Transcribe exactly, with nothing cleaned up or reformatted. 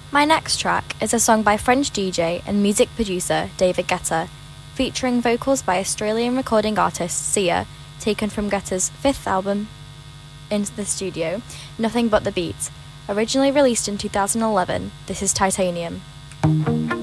My next track is a song by French D J and music producer David Guetta, featuring vocals by Australian recording artist Sia, taken from Guetta's fifth album into the studio, Nothing But the Beat. Originally released in two thousand eleven, this is Titanium.